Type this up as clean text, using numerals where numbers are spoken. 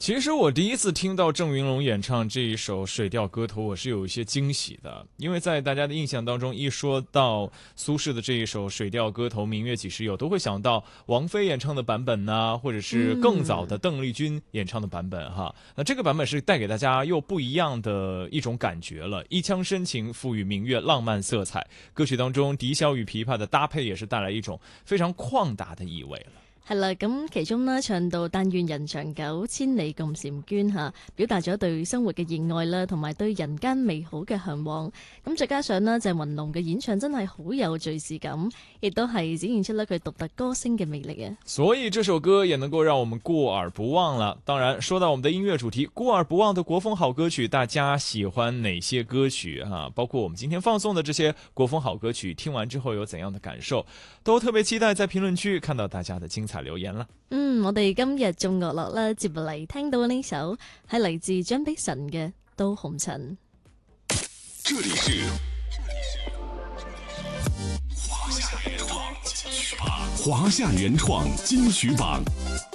其实我第一次听到郑云龙演唱这一首《水调歌头》，我是有一些惊喜的，因为在大家的印象当中，一说到苏轼的这一首《水调歌头·明月几时有》，都会想到王菲演唱的版本呐、或者是更早的邓丽君演唱的版本哈。那这个版本是带给大家又不一样的一种感覺了，一腔深情賦予明月浪漫色彩，歌曲當中笛簫與琵琶的搭配也是帶來一種非常曠達的意味了。 係啦，咁其中呢，唱到但願人長久，千里共嬋娟嚇，表達咗對生活嘅熱愛啦，同埋對人間美好嘅嚮往。咁再加上呢，鄭雲龍嘅演唱真係好有敘事感，亦都係展現出咧佢獨特歌聲嘅魅力啊！ 所以這首歌也能夠讓我們過耳不忘了。當然，說到我們的音樂主題，過耳不忘的國風好歌曲，大家喜歡哪些歌曲啊？包括我們今天放送的這些國風好歌曲，聽完之後有怎樣的感受，都特別期待在評論區看到大家的精彩留言啦。 我哋今日眾樂樂啦，接落嚟聽到呢首係嚟自張碧晨嘅《都紅塵》。 這裡是華夏原創金曲榜。